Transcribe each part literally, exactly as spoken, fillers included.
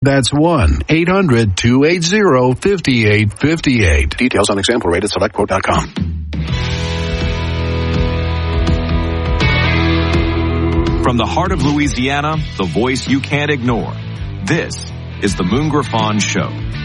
That's one eight hundred two eight zero five eight five eight. Details on example rate at select quote dot com. From the heart of Louisiana, the voice you can't ignore. This is the Moon Griffon Show.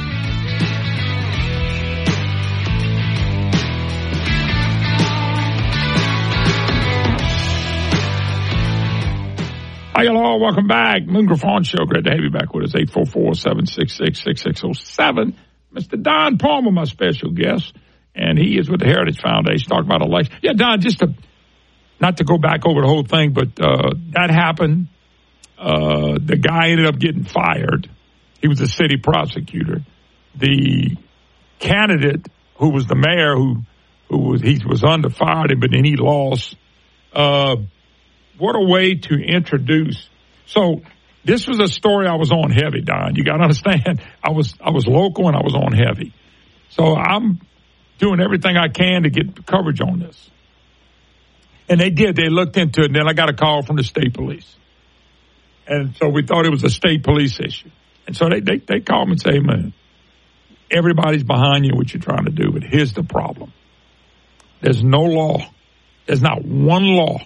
Hi, hello, welcome back. Moon Griffon Show. Great to have you back with us. eight four four, seven six six, six six zero seven. Mister Don Palmer, my special guest, and he is with the Heritage Foundation, talking about election. Yeah, Don, just to, not to go back over the whole thing, but uh, that happened. Uh, the guy ended up getting fired. He was a city prosecutor. The candidate, who was the mayor, who who was he was under fired, but then he lost. Uh, What a way to introduce. So this was a story I was on heavy, Don. You got to understand, I was I was local and I was on heavy. So I'm doing everything I can to get coverage on this. And they did. They looked into it, and then I got a call from the state police. And so we thought it was a state police issue. And so they, they, they called me and say, man, everybody's behind you, what you're trying to do, but here's the problem. There's no law. There's not one law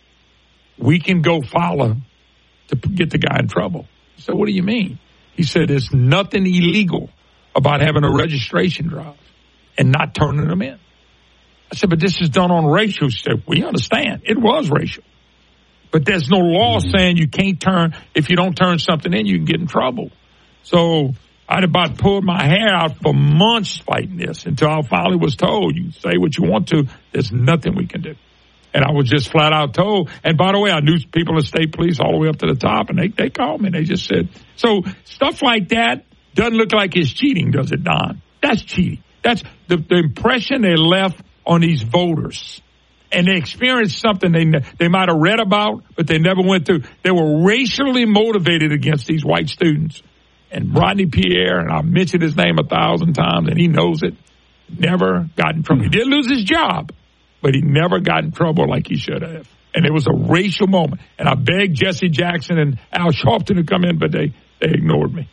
we can go follow to get the guy in trouble. I said, what do you mean? He said, there's nothing illegal about having a registration drive and not turning them in. I said, but this is done on racial stuff. We understand. It was racial. But there's no law mm-hmm. saying you can't turn, if you don't turn something in, you can get in trouble. So I'd about pulled my hair out for months fighting this until I finally was told, you can say what you want to, there's nothing we can do. And I was just flat out told. And by the way, I knew people in state police all the way up to the top, and they, they called me. They just said, so stuff like that doesn't look like it's cheating, does it, Don? That's cheating. That's the, the impression they left on these voters. And they experienced something they they might have read about, but they never went through. They were racially motivated against these white students. And Rodney Pierre, and I mentioned his name a thousand times, and he knows it, never got in trouble. He did lose his job, but he never got in trouble like he should have. And it was a racial moment. And I begged Jesse Jackson and Al Sharpton to come in, but they, they ignored me.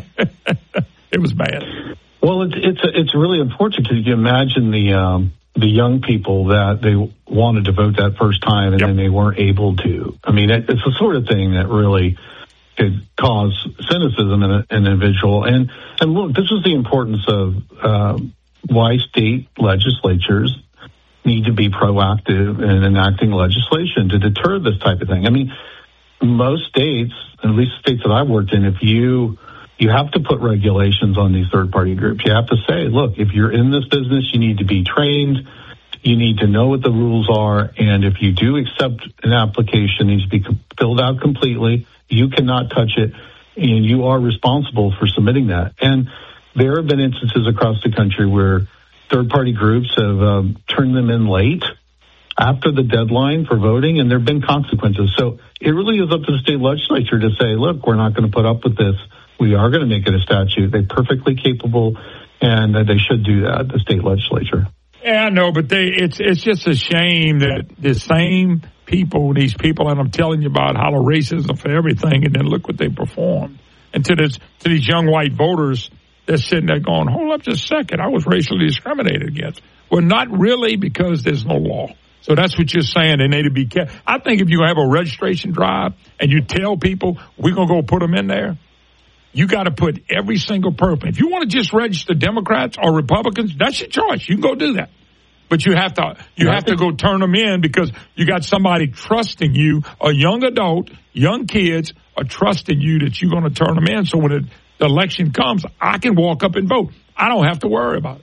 It was bad. Well, it's it's it's really unfortunate because you imagine the um, the young people that they wanted to vote that first time and yep. then they weren't able to. I mean, it, it's the sort of thing that really could cause cynicism in a, an individual. And and look, this is the importance of uh, why state legislatures need to be proactive in enacting legislation to deter this type of thing. I mean, most states, at least states that I've worked in, if you you have to put regulations on these third-party groups. You have to say, look, if you're in this business, you need to be trained. You need to know what the rules are. And if you do accept an application, it needs to be filled out completely. You cannot touch it, and you are responsible for submitting that. And there have been instances across the country where third-party groups have um, turned them in late after the deadline for voting, and there have been consequences. So it really is up to the state legislature to say, look, we're not going to put up with this. We are going to make it a statute. They're perfectly capable, and uh, they should do that, the state legislature. Yeah, I know, but they, it's it's just a shame that the same people, these people that I'm telling you about, hollow racism for everything, and then look what they performed. And to, this, to these young white voters, they're sitting there going, hold up just a second, I was racially discriminated against. Well, not really, because there's no law. So that's what you're saying. They need to be careful. I think if you have a registration drive and you tell people, we're going to go put them in there, you got to put every single person. If you want to just register Democrats or Republicans, that's your choice. You can go do that. But you have to you have to go turn them in because you got somebody trusting you, a young adult, young kids are trusting you that you're going to turn them in. So when it the election comes, I can walk up and vote. I don't have to worry about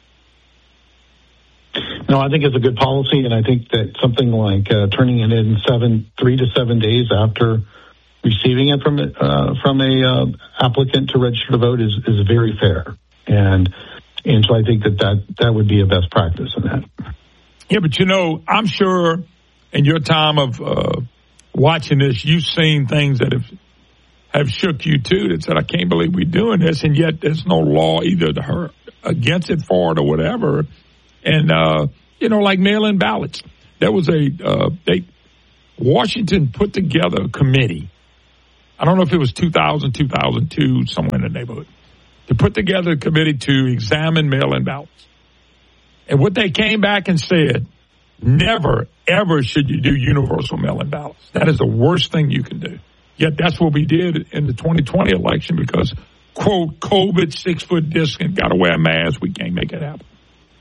it. No, I think it's a good policy, and I think that something like uh, turning it in seven, three to seven days after receiving it from uh, from a uh, applicant to register to vote is, is very fair, and and so I think that, that that would be a best practice in that. Yeah, but you know, I'm sure in your time of uh, watching this, you've seen things that have. have shook you too, that said, I can't believe we're doing this, and yet there's no law either to her against it for it or whatever. And, uh, you know, like mail-in ballots. There was a, uh, they, Washington put together a committee. I don't know if it was two thousand, two thousand two, somewhere in the neighborhood, to put together a committee to examine mail-in ballots. And what they came back and said, never, ever should you do universal mail-in ballots. That is the worst thing you can do. Yet that's what we did in the twenty twenty election because, quote, COVID, six-foot distance, got to wear a mask. We can't make it happen.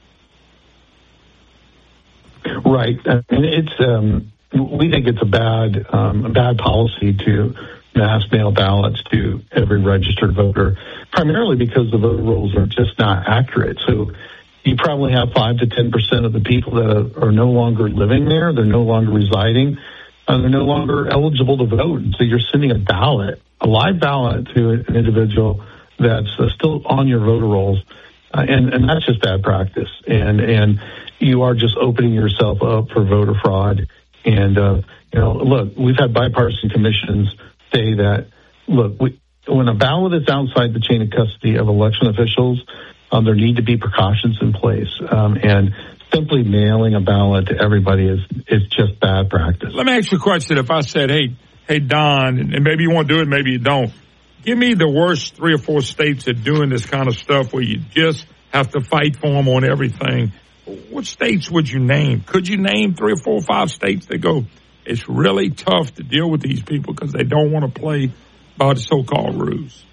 Right. And it's, um, we think it's a bad, um, a bad policy to mass mail ballots to every registered voter, primarily because the voter rolls are just not accurate. So you probably have five to ten percent of the people that are, are no longer living there. They're no longer residing. Uh, they're no longer eligible to vote. So you're sending a ballot, a live ballot to an individual that's uh, still on your voter rolls. Uh, and, and that's just bad practice. And, and you are just opening yourself up for voter fraud. And, uh, you know, look, we've had bipartisan commissions say that, look, we, when a ballot is outside the chain of custody of election officials, um, there need to be precautions in place. Um, and simply mailing a ballot to everybody is, is just bad practice. Let me ask you a question. If I said, hey, hey, Don, and maybe you want to do it, maybe you don't. Give me the worst three or four states that are doing this kind of stuff where you just have to fight for them on everything. What states would you name? Could you name three or four or five states that go, it's really tough to deal with these people because they don't want to play by the so-called rules?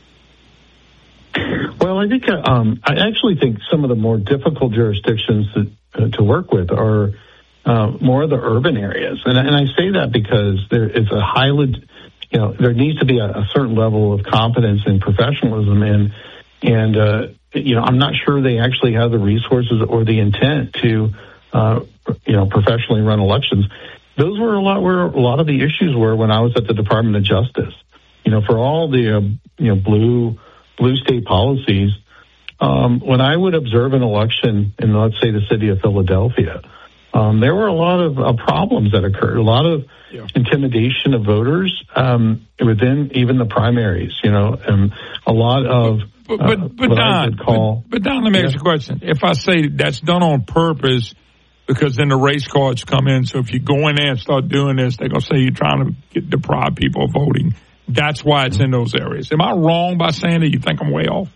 Well, I think uh, um, I actually think some of the more difficult jurisdictions that, uh, to work with are uh, more of the urban areas, and, and I say that because there is a highly, you know, there needs to be a, a certain level of competence and professionalism, and and uh, you know, I'm not sure they actually have the resources or the intent to, uh, you know, professionally run elections. Those were a lot where a lot of the issues were when I was at the Department of Justice. You know, for all the uh, you know blue. blue state policies, um, when I would observe an election in, let's say, the city of Philadelphia, um, there were a lot of uh, problems that occurred, a lot of yeah. intimidation of voters um, within even the primaries, you know, and a lot of But, but, uh, but Don, call, but, but Don, let me yeah. ask you a question. If I say that's done on purpose because then the race cards come in, so if you go in there and start doing this, they're going to say you're trying to get, deprive people of voting. That's why it's in those areas. Am I wrong by saying that? You think I'm way off?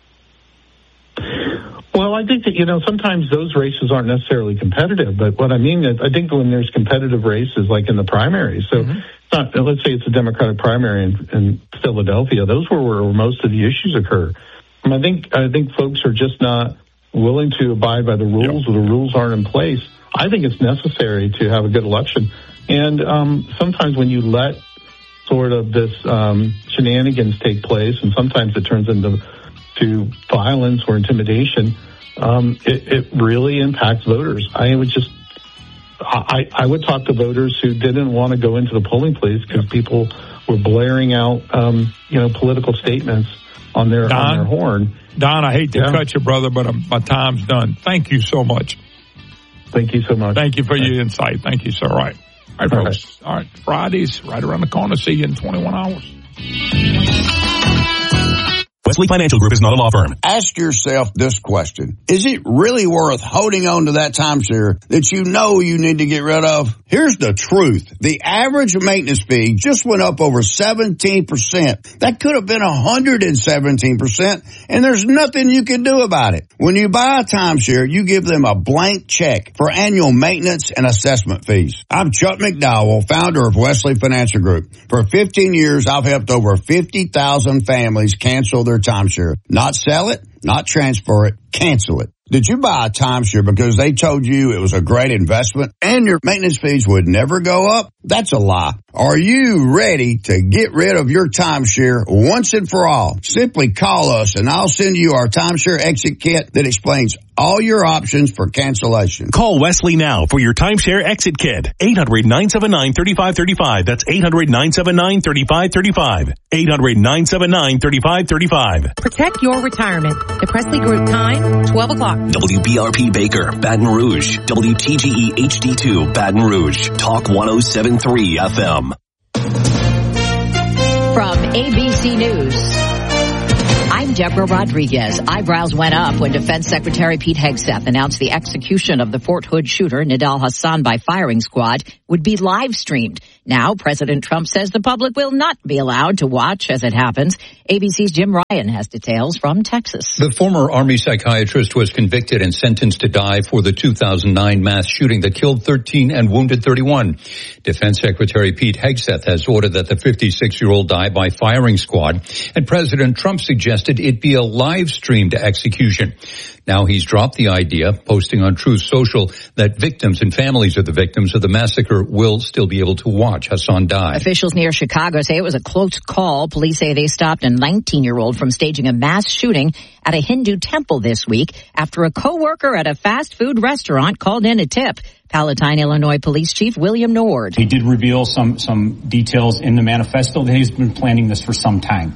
Well, I think that, you know, sometimes those races aren't necessarily competitive, but what I mean is I think when there's competitive races like in the primaries, so mm-hmm. it's not, let's say it's a Democratic primary in, in Philadelphia, those were where most of the issues occur. And I think, I think folks are just not willing to abide by the rules yep. or the rules aren't in place. I think it's necessary to have a good election. And um, sometimes when you let sort of this um, shenanigans take place, and sometimes it turns into to violence or intimidation, um, it, it really impacts voters. I would just, I, I would talk to voters who didn't want to go into the polling place because yep. people were blaring out, um, you know, political statements on their, Don, on their horn. Don, I hate to yeah. cut you, brother, but um, my time's done. Thank you so much. Thank you so much. Thank you for Thanks. your insight. Thank you, sir. All right. All right, All folks. Right. All right. Fridays, right around the corner. See you in twenty-one hours. Wesley Financial Group is not a law firm. Ask yourself this question. Is it really worth holding on to that timeshare that you know you need to get rid of? Here's the truth. The average maintenance fee just went up over seventeen percent. That could have been one hundred seventeen percent, and there's nothing you can do about it. When you buy a timeshare, you give them a blank check for annual maintenance and assessment fees. I'm Chuck McDowell, founder of Wesley Financial Group. For fifteen years, I've helped over fifty thousand families cancel their timeshare. Not sell it, not transfer it, cancel it. Did you buy a timeshare because they told you it was a great investment and your maintenance fees would never go up? That's a lie. Are you ready to get rid of your timeshare once and for all? Simply call us and I'll send you our timeshare exit kit that explains all your options for cancellation. Call Wesley now for your timeshare exit kit. eight hundred, nine seven nine, three five three five. That's eight hundred, nine seven nine, three five three five. eight hundred, nine seven nine, three five three five. Protect your retirement. The Presley Group time, twelve o'clock. W B R P Baker, Baton Rouge. W T G E H D two, Baton Rouge. Talk one oh seven point three F M. From A B C News, I'm Deborah Rodriguez. Eyebrows went up when Defense Secretary Pete Hegseth announced the execution of the Fort Hood shooter, Nidal Hassan, by firing squad would be live streamed. Now, President Trump says the public will not be allowed to watch as it happens. A B C's Jim Ryan has details from Texas. The former Army psychiatrist was convicted and sentenced to die for the two thousand nine mass shooting that killed thirteen and wounded thirty-one. Defense Secretary Pete Hegseth has ordered that the fifty-six-year-old die by firing squad, and President Trump suggested it be a live-streamed execution. Now he's dropped the idea, posting on Truth Social that victims and families of the victims of the massacre will still be able to watch Hassan die. Officials near Chicago say it was a close call. Police say they stopped a nineteen-year-old from staging a mass shooting at a Hindu temple this week after a co-worker at a fast food restaurant called in a tip. Palatine, Illinois Police Chief William Nord. He did reveal some, some details in the manifesto that he's been planning this for some time.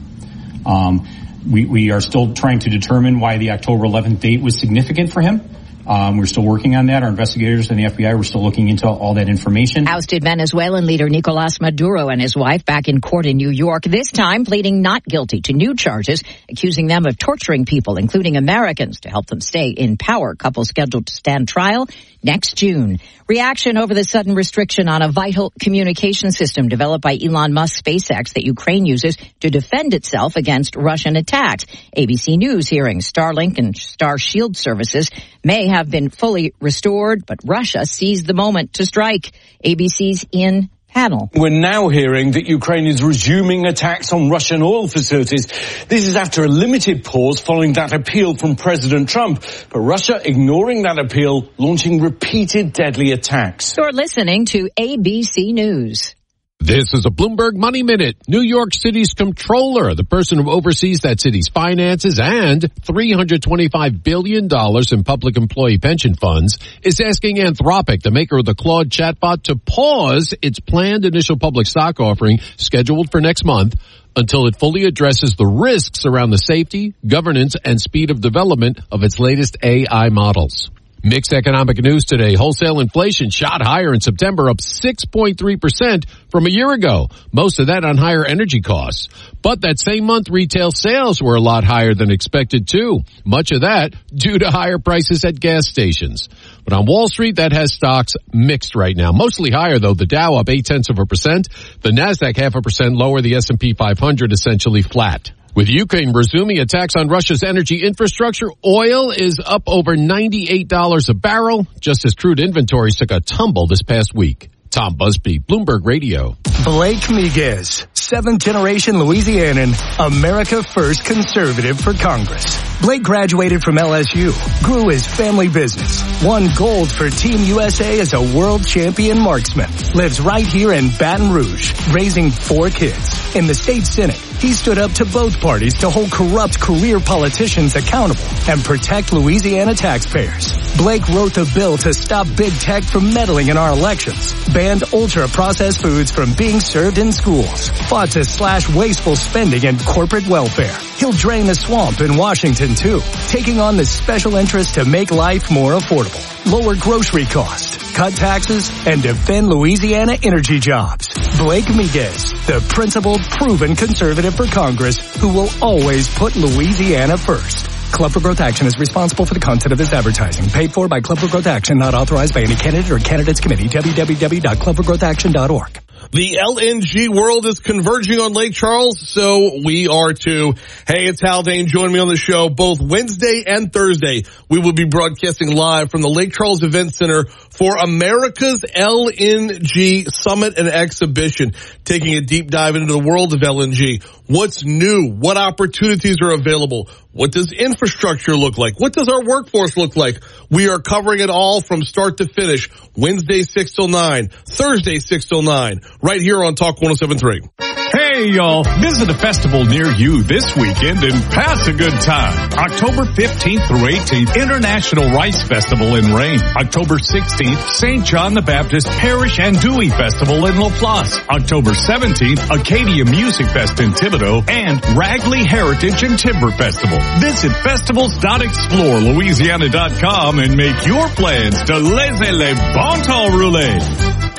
Um, We, we are still trying to determine why the October eleventh date was significant for him. Um, we're still working on that. Our investigators and the F B I were still looking into all that information. Ousted Venezuelan leader Nicolas Maduro and his wife back in court in New York, this time pleading not guilty to new charges, accusing them of torturing people, including Americans, to help them stay in power. Couple scheduled to stand trial next June. Reaction over the sudden restriction on a vital communication system developed by Elon Musk's SpaceX that Ukraine uses to defend itself against Russian attacks. A B C News hearing Starlink and Star Shield services may have been fully restored, but Russia seized the moment to strike. A B C's Ian Panel. We're now hearing that Ukraine is resuming attacks on Russian oil facilities. This is after a limited pause following that appeal from President Trump. But Russia ignoring that appeal, launching repeated deadly attacks. You're listening to A B C News. This is a Bloomberg Money Minute. New York City's comptroller, the person who oversees that city's finances and three hundred twenty-five billion dollars in public employee pension funds, is asking Anthropic, the maker of the Claude chatbot, to pause its planned initial public stock offering scheduled for next month until it fully addresses the risks around the safety, governance, and speed of development of its latest A I models. Mixed economic news today. Wholesale inflation shot higher in September, up six point three percent from a year ago. Most of that on higher energy costs. But that same month, retail sales were a lot higher than expected too. Much of that due to higher prices at gas stations. But on Wall Street, that has stocks mixed right now. Mostly higher though. The Dow up eight tenths of a percent. The Nasdaq half a percent lower. The S and P five hundred essentially flat. With Ukraine resuming attacks on Russia's energy infrastructure, oil is up over ninety-eight dollars a barrel, just as crude inventories took a tumble this past week. Tom Busby, Bloomberg Radio. Blake Miguez, seventh-generation Louisianan, America First conservative for Congress. Blake graduated from L S U, grew his family business, won gold for Team U S A as a world champion marksman, lives right here in Baton Rouge, raising four kids. In the state Senate, he stood up to both parties to hold corrupt career politicians accountable and protect Louisiana taxpayers. Blake wrote the bill to stop big tech from meddling in our elections, banned ultra-processed foods from being served in schools, fought to slash wasteful spending and corporate welfare. He'll drain the swamp in Washington, too, taking on the special interest to make life more affordable, lower grocery costs, cut taxes, and defend Louisiana energy jobs. Blake Miguez, the principled, proven conservative for Congress who will always put Louisiana first. Club for Growth Action is responsible for the content of this advertising. Paid for by Club for Growth Action, not authorized by any candidate or candidates committee. w w w dot club for growth action dot org. The L N G world is converging on Lake Charles, so we are too. Hey, it's Haldane. Join me on the show both Wednesday and Thursday. We will be broadcasting live from the Lake Charles Event Center for America's L N G Summit and Exhibition, taking a deep dive into the world of L N G. What's new? What opportunities are available? What does infrastructure look like? What does our workforce look like? We are covering it all from start to finish. Wednesday, six till nine. Thursday, six till nine. Right here on Talk one oh seven point three. Hey, y'all. Visit a festival near you this weekend and pass a good time. October fifteenth through eighteenth, International Rice Festival in Rain. October sixteenth, Saint John the Baptist Parish and Dewey Festival in LaPlace. October seventeenth, Acadia Music Fest in Thibodaux and Ragley Heritage and Timber Festival. Visit festivals dot explore louisiana dot com and make your plans to laissez le bon temps rouler.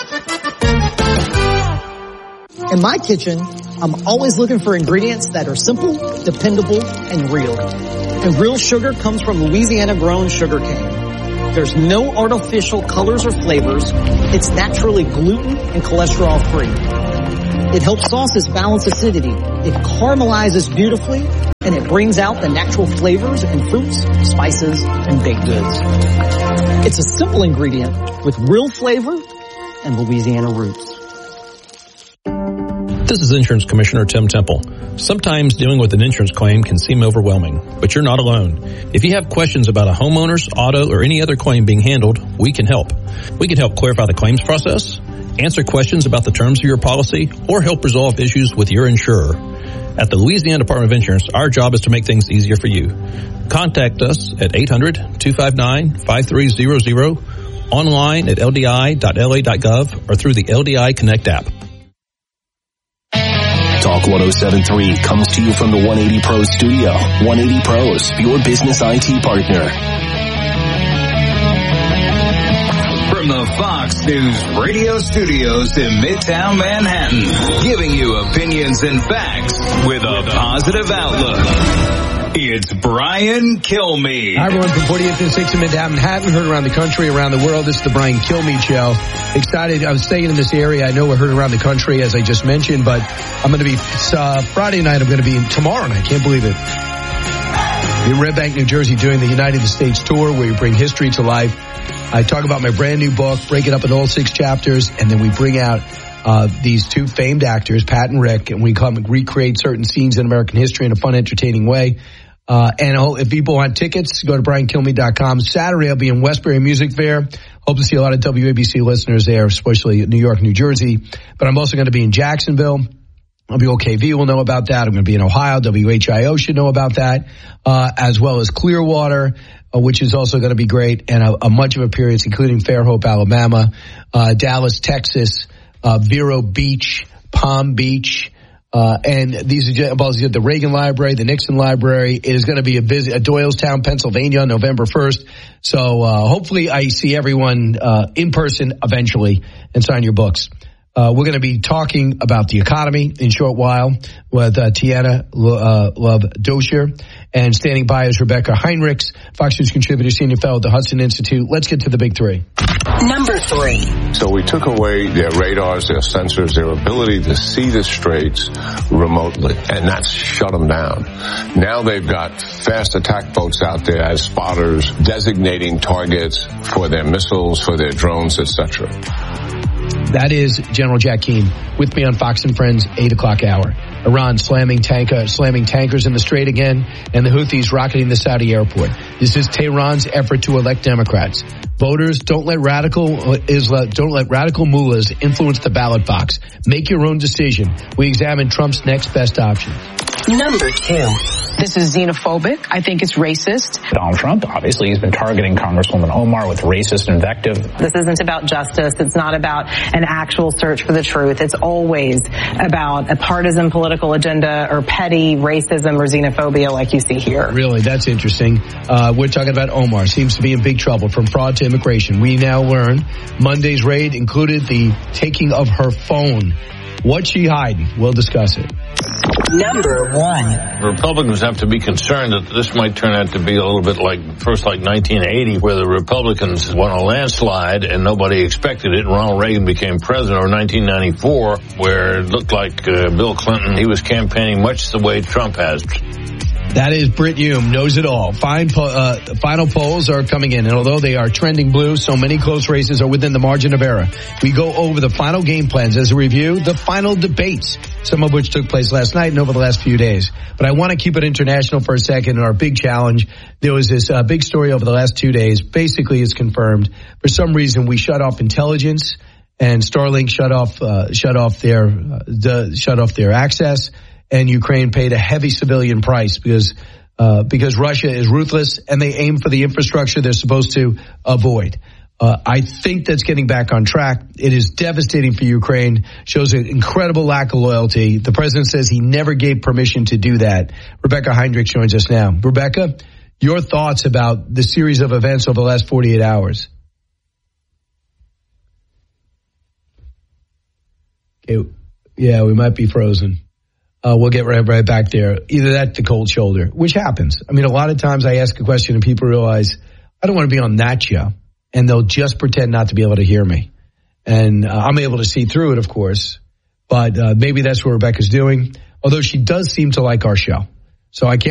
In my kitchen, I'm always looking for ingredients that are simple, dependable, and real. And real sugar comes from Louisiana-grown sugar cane. There's no artificial colors or flavors. It's naturally gluten and cholesterol free. It helps sauces balance acidity. It caramelizes beautifully, and it brings out the natural flavors in fruits, spices, and baked goods. It's a simple ingredient with real flavor and Louisiana roots. This is Insurance Commissioner Tim Temple. Sometimes dealing with an insurance claim can seem overwhelming, but you're not alone. If you have questions about a homeowner's, auto, or any other claim being handled, we can help. We can help clarify the claims process, answer questions about the terms of your policy, or help resolve issues with your insurer. At the Louisiana Department of Insurance, our job is to make things easier for you. Contact us at eight hundred, two five nine, five three zero zero, online at L D I dot L A dot gov, or through the L D I Connect app. Talk one oh seven point three comes to you from the one eighty Pros studio. one eighty Pros, your business I T partner. From the Fox News radio studios in Midtown Manhattan, giving you opinions and facts with a positive outlook. It's Brian Kilmeade. Hi, everyone, from forty-eighth and sixth in Midtown Manhattan, heard around the country, around the world. This is the Brian Kilmeade Show. Excited. I'm staying in this area. I know we're heard around the country, as I just mentioned, but I'm going to be, uh, Friday night, I'm going to be in tomorrow night. Can't believe it. In Red Bank, New Jersey, doing the United States tour where we bring history to life. I talk about my brand new book, break it up in all six chapters, and then we bring out uh these two famed actors, Pat and Rick, and we come and recreate certain scenes in American history in a fun, entertaining way. Uh, and if people want tickets, go to brian kilmeade dot com. Saturday, I'll be in Westbury Music Fair. Hope to see a lot of W A B C listeners there, especially New York, New Jersey. But I'm also going to be in Jacksonville. W O K V will know about that. I'm going to be in Ohio. W H I O should know about that, uh, as well as Clearwater, uh, which is also going to be great, and a, a much of appearance, including Fairhope, Alabama, uh, Dallas, Texas, uh, Vero Beach, Palm Beach. Uh, and these are well, the Reagan Library, the Nixon Library. It is going to be a visit at Doylestown, Pennsylvania on November first. So, uh, hopefully I see everyone, uh, in person eventually and sign your books. Uh, we're going to be talking about the economy in a short while with uh, Tiana uh, Love Dosher, and standing by is Rebecca Heinrichs, Fox News contributor, senior fellow at the Hudson Institute. Let's get to the big three. Number three. So we took away their radars, their sensors, their ability to see the straits remotely, and that's shut them down. Now they've got fast attack boats out there as spotters, designating targets for their missiles, for their drones, et cetera. That is General Jack Keane with me on Fox and Friends, eight o'clock hour. Iran slamming tanker, slamming tankers in the Strait again, and the Houthis rocketing the Saudi airport. This is Tehran's effort to elect Democrats. Voters, don't let radical Islam, don't let radical mullahs influence the ballot box. Make your own decision. We examine Trump's next best option. Number two. This is xenophobic. I think it's racist. Donald Trump, obviously, he's been targeting Congresswoman Omar with racist invective. This isn't about justice. It's not about an actual search for the truth. It's always about a partisan political agenda or petty racism or xenophobia like you see here. Really, that's interesting. Uh, we're talking about Omar. Seems to be in big trouble from fraud to immigration. We now learn Monday's raid included the taking of her phone. What's she hiding? We'll discuss it. Number one. Republicans have to be concerned that this might turn out to be a little bit like, first like nineteen eighty, where the Republicans won a landslide and nobody expected it, and Ronald Reagan became president, or nineteen ninety-four, where it looked like uh, Bill Clinton, he was campaigning much the way Trump has. That is Brit Hume, knows it all. Fine, uh, final polls are coming in, and although they are trending blue, so many close races are within the margin of error. We go over the final game plans as a review, the final debates, some of which took place last night and over the last few days. But I want to keep it international for a second. In our big challenge, there was this uh, big story over the last two days. Basically, it's confirmed. For some reason, we shut off intelligence, and Starlink shut off uh, shut off their uh, the, shut off their access. And Ukraine paid a heavy civilian price because uh, because Russia is ruthless and they aim for the infrastructure they're supposed to avoid. Uh, I think that's getting back on track. It is devastating for Ukraine, shows an incredible lack of loyalty. The president says he never gave permission to do that. Rebecca Heinrich joins us now. Rebecca, your thoughts about the series of events over the last forty-eight hours? Okay. Yeah, we might be frozen. Uh, we'll get right, right back there. Either that, the cold shoulder, which happens. I mean, a lot of times I ask a question and people realize I don't want to be on that show. and they'll just pretend not to be able to hear me. And uh, I'm able to see through it, of course, but uh, maybe that's what Rebecca's doing, although she does seem to like our show. So I can't